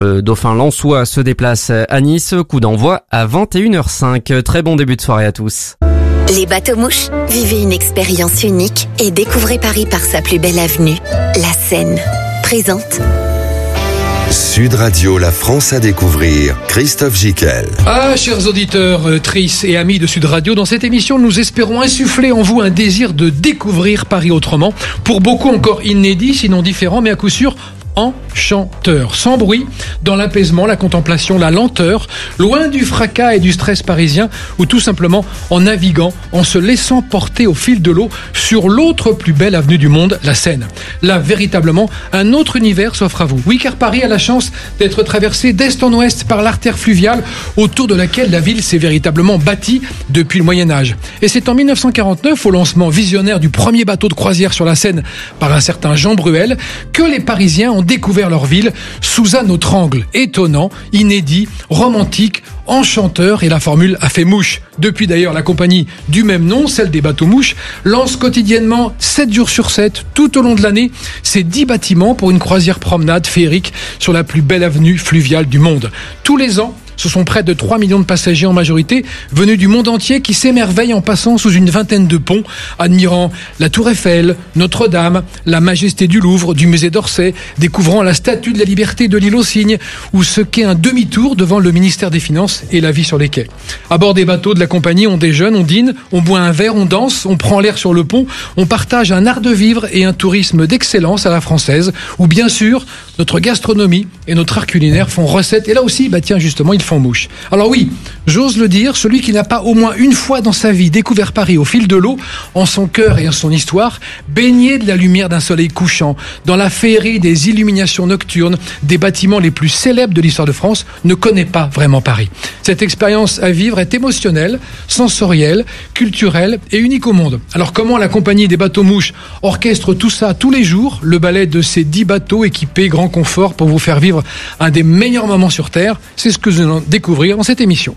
Le dauphin lensois se déplace à Nice, coup d'envoi à 21h05. Très bon début de soirée à tous. Les bateaux-mouches, vivez une expérience unique et découvrez Paris par sa plus belle avenue, la Seine. Présente. Sud Radio, la France à découvrir, Christophe Gicquel. Chers auditeurs, trices et amis de Sud Radio, dans cette émission, nous espérons insuffler en vous un désir de découvrir Paris autrement. Pour beaucoup encore inédit, sinon différent, mais à coup sûr enchanteur, sans bruit, dans l'apaisement, la contemplation, la lenteur, loin du fracas et du stress parisien, ou tout simplement en naviguant, en se laissant porter au fil de l'eau sur l'autre plus belle avenue du monde, la Seine. Là, véritablement, un autre univers s'offre à vous. Oui, car Paris a la chance d'être traversé d'est en ouest par l'artère fluviale autour de laquelle la ville s'est véritablement bâtie depuis le Moyen-Âge. Et c'est en 1949, au lancement visionnaire du premier bateau de croisière sur la Seine par un certain Jean Bruel, que les Parisiens ont découvert leur ville sous un autre angle, étonnant, inédit, romantique, enchanteur, et la formule a fait mouche. Depuis d'ailleurs, la compagnie du même nom, celle des bateaux-mouches, lance quotidiennement 7 jours sur 7, tout au long de l'année, ces 10 bâtiments pour une croisière promenade féerique sur la plus belle avenue fluviale du monde. Tous les ans, ce sont près de 3 millions de passagers en majorité, venus du monde entier, qui s'émerveillent en passant sous une vingtaine de ponts, admirant la Tour Eiffel, Notre-Dame, la majesté du Louvre, du musée d'Orsay, découvrant la Statue de la Liberté de l'île aux Cygnes, ou ce qu'est un demi-tour devant le ministère des Finances et la vie sur les quais. À bord des bateaux de la compagnie, on déjeune, on dîne, on boit un verre, on danse, on prend l'air sur le pont, on partage un art de vivre et un tourisme d'excellence à la française, où bien sûr, notre gastronomie et notre art culinaire font recette, et là aussi, justement, ils font mouche. Alors oui, j'ose le dire, celui qui n'a pas au moins une fois dans sa vie découvert Paris au fil de l'eau, en son cœur et en son histoire, baigné de la lumière d'un soleil couchant, dans la féerie des illuminations nocturnes, des bâtiments les plus célèbres de l'histoire de France, ne connaît pas vraiment Paris. Cette expérience à vivre est émotionnelle, sensorielle, culturelle et unique au monde. Alors comment la compagnie des bateaux-mouches orchestre tout ça tous les jours, le ballet de ces 10 bateaux équipés grand confort pour vous faire vivre un des meilleurs moments sur Terre, c'est ce que nous allons découvrir dans cette émission.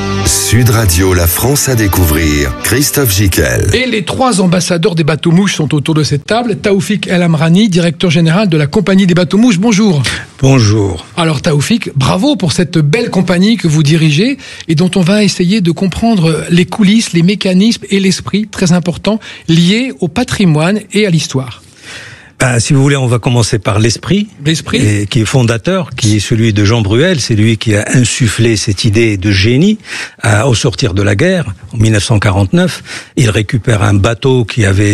Sud Radio, la France à découvrir, Christophe Gicquel. Et les 3 ambassadeurs des bateaux-mouches sont autour de cette table. Taoufik El Amrani, directeur général de la compagnie des bateaux-mouches. Bonjour. Bonjour. Alors Taoufik, bravo pour cette belle compagnie que vous dirigez et dont on va essayer de comprendre les coulisses, les mécanismes et l'esprit, très important, liés au patrimoine et à l'histoire. Si vous voulez, on va commencer par l'esprit, qui est fondateur, qui est celui de Jean Bruel. C'est lui qui a insufflé cette idée de génie au sortir de la guerre, en 1949. Il récupère un des bateaux qui avait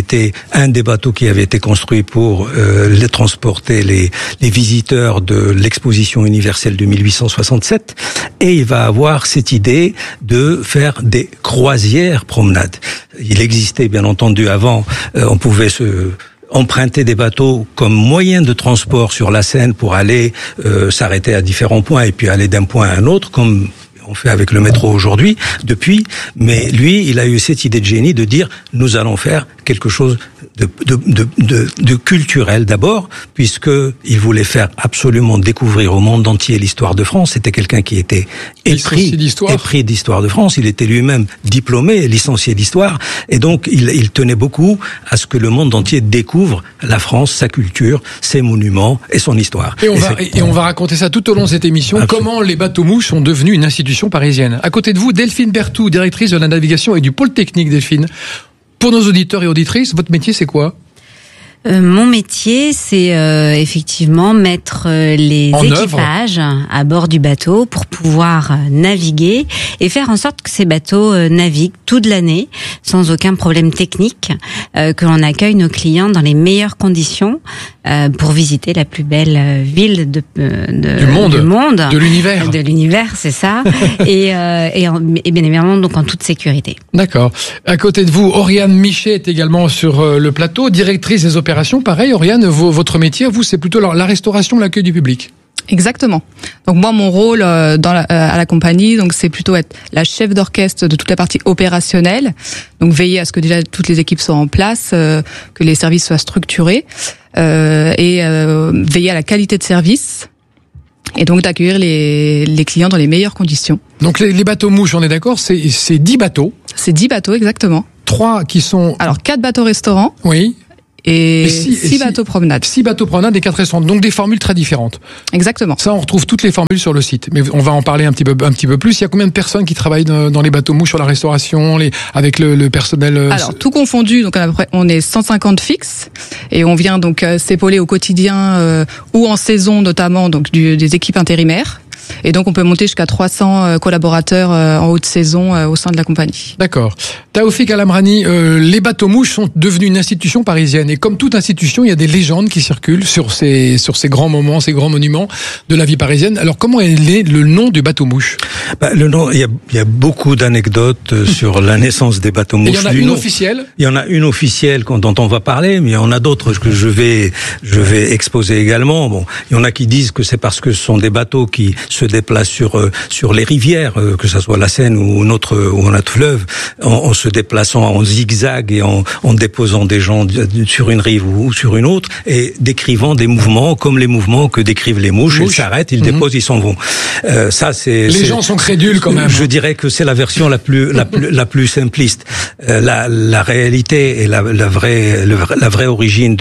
été construit pour transporter les visiteurs de l'exposition universelle de 1867, et il va avoir cette idée de faire des croisières promenades. Il existait bien entendu avant, on pouvait emprunter des bateaux comme moyen de transport sur la Seine pour aller s'arrêter à différents points et puis aller d'un point à un autre, comme on fait avec le métro aujourd'hui, mais lui, il a eu cette idée de génie de dire, nous allons faire quelque chose de culturel d'abord, puisque il voulait faire absolument découvrir au monde entier l'histoire de France. C'était quelqu'un qui était épris d'histoire de France. Il était lui-même diplômé, licencié d'histoire, et donc il tenait beaucoup à ce que le monde entier découvre la France, sa culture, ses monuments et son histoire. Et on va raconter ça tout au long de cette émission. Absolument. Comment les bateaux-mouches sont devenus une institution parisienne. À côté de vous, Delphine Berthoud, directrice de la navigation et du pôle technique. Delphine, pour nos auditeurs et auditrices, votre métier, c'est quoi ? Mon métier, c'est effectivement mettre les équipages à bord du bateau pour pouvoir naviguer et faire en sorte que ces bateaux naviguent toute l'année sans aucun problème technique, que l'on accueille nos clients dans les meilleures conditions pour visiter la plus belle ville du monde, de l'univers, c'est ça, et bien évidemment donc en toute sécurité. D'accord. À côté de vous, Oriane Michet est également sur le plateau, directrice des opérations. Pareil, Oriane, votre métier, vous, c'est plutôt la restauration, l'accueil du public. Exactement. Donc moi, mon rôle à la compagnie, donc c'est plutôt être la chef d'orchestre de toute la partie opérationnelle. Donc veiller à ce que déjà toutes les équipes soient en place, que les services soient structurés, et veiller à la qualité de service. Et donc d'accueillir les clients dans les meilleures conditions. Donc les bateaux-mouches, on est d'accord, c'est 10 bateaux. C'est 10 bateaux, exactement. 3 qui sont... Alors 4 bateaux restaurants. Oui. et 6 bateaux promenade. 6 bateaux promenade et 4 restaurants. Donc des formules très différentes. Exactement. Ça, on retrouve toutes les formules sur le site. Mais on va en parler un petit peu plus. Il y a combien de personnes qui travaillent dans les bateaux mouches sur la restauration, avec le personnel? Alors, tout confondu, donc après, on est 150 fixes. Et on vient donc s'épauler au quotidien ou en saison notamment, donc des équipes intérimaires. Et donc on peut monter jusqu'à 300 collaborateurs en haute saison au sein de la compagnie. D'accord. Taoufik Al-Amrani, les bateaux mouches sont devenus une institution parisienne. Et comme toute institution, il y a des légendes qui circulent sur ces grands moments, ces grands monuments de la vie parisienne. Alors comment est le nom du bateau mouche? Le nom, il y a beaucoup d'anecdotes sur la naissance des bateaux mouches. Il y en a une officielle? Il y en a une officielle dont on va parler, mais il y en a d'autres que je vais exposer également. Bon, il y en a qui disent que c'est parce que ce sont des bateaux qui se déplacent sur les rivières, que ça soit la Seine ou un autre fleuve, en se déplaçant en zigzag et en déposant des gens sur une rive ou sur une autre, et décrivant des mouvements comme les mouvements que décrivent les mouches. Ils s'arrêtent, ils déposent, ils s'en vont. Les gens sont crédules quand même. Je dirais que c'est la version la plus simpliste. La réalité et la vraie origine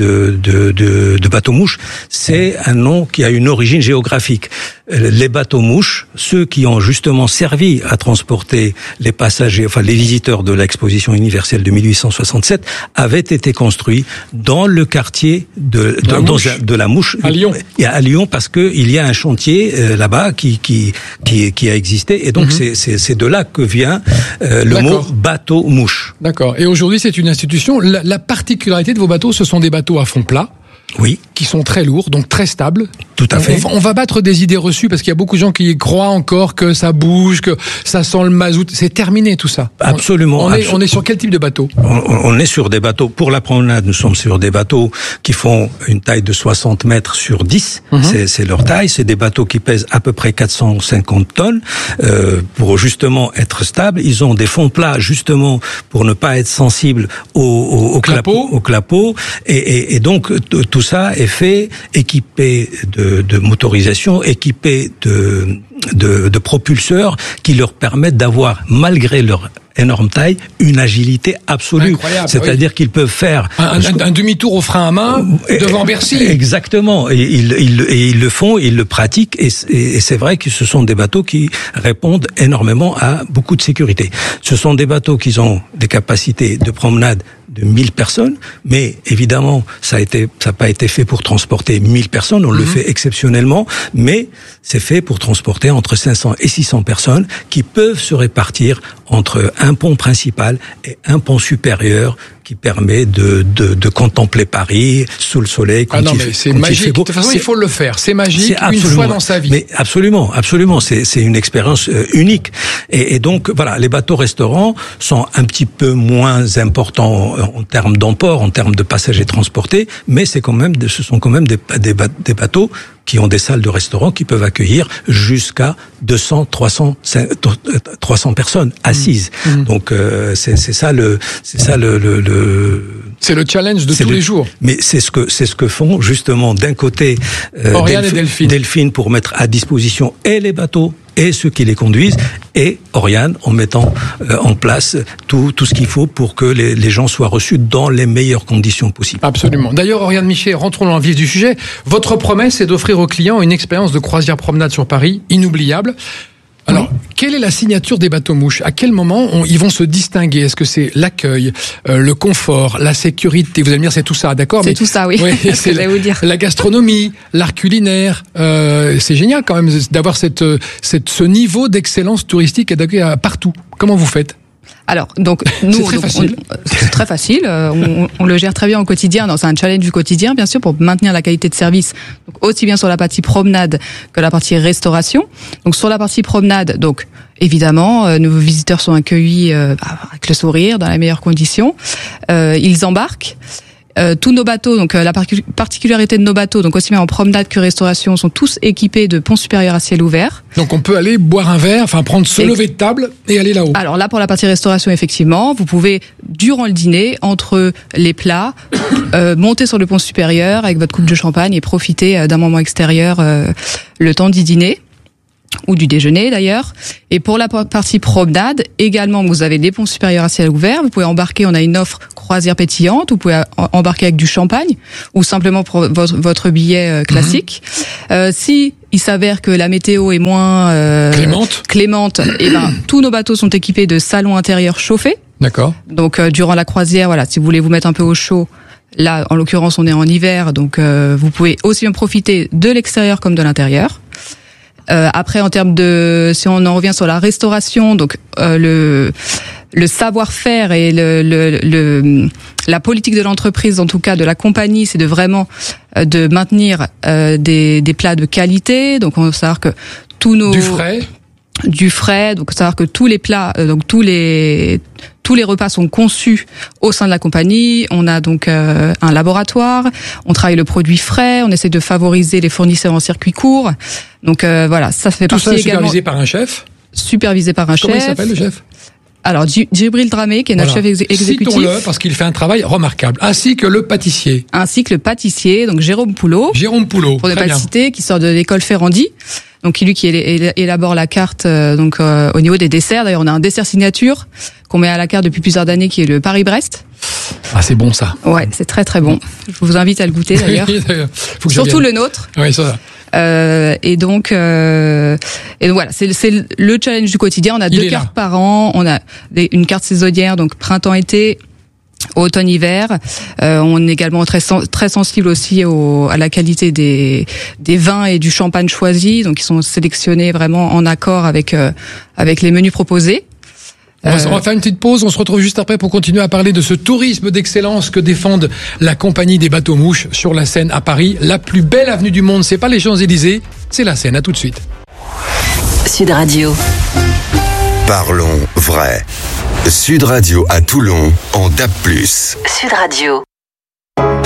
de bateau mouche, c'est un nom qui a une origine géographique. Les bateaux mouches, ceux qui ont justement servi à transporter les passagers, enfin les visiteurs de l'exposition universelle de 1867, avaient été construits dans le quartier de la Mouche à Lyon. À Lyon, parce que il y a un chantier là-bas qui a existé, et donc c'est de là que vient le mot bateau mouche. D'accord. Et aujourd'hui, c'est une institution. La particularité de vos bateaux, ce sont des bateaux à fond plat. Oui. Qui sont très lourds, donc très stables. Tout à fait. On va battre des idées reçues parce qu'il y a beaucoup de gens qui croient encore que ça bouge, que ça sent le mazout. C'est terminé tout ça. Absolument. On est sur quel type de bateau? On est sur des bateaux, pour la promenade, nous sommes sur des bateaux qui font une taille de 60 mètres sur 10. C'est leur taille. C'est des bateaux qui pèsent à peu près 450 tonnes. Pour justement être stables, ils ont des fonds plats justement pour ne pas être sensibles au clapot. Et donc, tout ça est fait, équipé de motorisation, équipé de propulseurs qui leur permettent d'avoir, malgré leur énorme taille, une agilité absolue. C'est-à-dire qu'ils peuvent faire un demi-tour au frein à main devant Bercy. Exactement. Et ils le font, ils le pratiquent, et c'est vrai que ce sont des bateaux qui répondent énormément à beaucoup de sécurité. Ce sont des bateaux qui ont des capacités de promenade de 1000 personnes, mais évidemment, ça n'a pas été fait pour transporter 1000 personnes, on le fait exceptionnellement, mais c'est fait pour transporter entre 500 et 600 personnes qui peuvent se répartir entre un pont principal et un pont supérieur qui permet de contempler Paris sous le soleil. C'est magique. De toute façon, il faut le faire. C'est magique une fois dans sa vie. Mais absolument. C'est une expérience unique. Et donc, voilà, les bateaux-restaurants sont un petit peu moins importants en termes d'emport, en termes de passagers transportés, mais ce sont quand même des bateaux qui ont des salles de restaurant qui peuvent accueillir jusqu'à 200, 300 personnes assises. Donc c'est le challenge de tous les jours. Mais c'est ce que font justement d'un côté Oriane et Delphine pour mettre à disposition et les bateaux et ceux qui les conduisent, et Oriane en mettant en place tout ce qu'il faut pour que les gens soient reçus dans les meilleures conditions possibles. Absolument. D'ailleurs, Oriane Michet, rentrons dans le vif du sujet. Votre promesse est d'offrir aux clients une expérience de croisière promenade sur Paris inoubliable. Alors, quelle est la signature des bateaux mouches? À quel moment ils vont se distinguer? Est-ce que c'est l'accueil, le confort, la sécurité? Vous allez me dire, c'est tout ça, d'accord? C'est tout ça, oui. C'est ce que j'allais vous dire. La gastronomie, l'art culinaire. C'est génial quand même d'avoir ce niveau d'excellence touristique et d'accueil partout. Comment vous faites? Alors, donc, nous, c'est très facile. On le gère très bien au quotidien. C'est un challenge du quotidien, bien sûr, pour maintenir la qualité de service. Donc, aussi bien sur la partie promenade que la partie restauration. Donc, sur la partie promenade, donc, évidemment, nos visiteurs sont accueillis avec le sourire, dans les meilleures conditions. Ils embarquent. Tous nos bateaux, donc la particularité de nos bateaux, donc aussi bien en promenade que restauration, sont tous équipés de ponts supérieurs à ciel ouvert. Donc on peut aller boire un verre, prendre ce lever de table et aller là-haut. Alors là, pour la partie restauration, effectivement, vous pouvez, durant le dîner, entre les plats, monter sur le pont supérieur avec votre coupe de champagne et profiter d'un moment extérieur le temps d'y dîner. ou du déjeuner d'ailleurs. Et pour la partie promenade, également, vous avez des ponts supérieurs à ciel ouvert. Vous pouvez embarquer, on a une offre croisière pétillante. Vous pouvez embarquer avec du champagne ou simplement pour votre billet classique. Si il s'avère que la météo est moins clémente, et ben tous nos bateaux sont équipés de salons intérieurs chauffés. D'accord. Donc durant la croisière, voilà, si vous voulez vous mettre un peu au chaud. Là, en l'occurrence, on est en hiver, donc vous pouvez aussi bien profiter de l'extérieur comme de l'intérieur. Après, en termes de, si on en revient sur la restauration, donc le savoir-faire et la politique de l'entreprise, en tout cas de la compagnie, c'est de vraiment de maintenir des plats de qualité. Donc, on va savoir que tous nos du frais, donc savoir que tous les plats, donc tous les repas sont conçus au sein de la compagnie. On a donc un laboratoire, on travaille le produit frais, on essaie de favoriser les fournisseurs en circuit court. Donc voilà, ça fait partie également. Tout ça supervisé par un chef. Supervisé par un chef. Comment il s'appelle le chef? Alors Djibril Dramé, qui est notre chef exécutif. Citons-le parce qu'il fait un travail remarquable, ainsi que le pâtissier. Donc Jérôme Poulot. Pour ne pas le citer, qui sort de l'école Ferrandi. Donc lui qui élabore la carte au niveau des desserts. D'ailleurs, on a un dessert signature qu'on met à la carte depuis plusieurs années, qui est le Paris-Brest. Ah, c'est bon ça. Ouais, c'est très très bon. Je vous invite à le goûter d'ailleurs. Surtout le nôtre. Oui, ça. Et donc voilà, c'est le challenge du quotidien. On a 2 cartes par an. On a une carte saisonnière, donc printemps-été, automne-hiver. On est également très sensible aussi à la qualité des vins et du champagne choisi, donc ils sont sélectionnés vraiment en accord avec les menus proposés. On va faire une petite pause, on se retrouve juste après pour continuer à parler de ce tourisme d'excellence que défendent la compagnie des bateaux mouches sur la Seine à Paris. La plus belle avenue du monde, c'est pas les Champs-Élysées, c'est la Seine. À tout de suite. Sud Radio. Parlons vrai. Sud Radio à Toulon en DAB+. Sud Radio.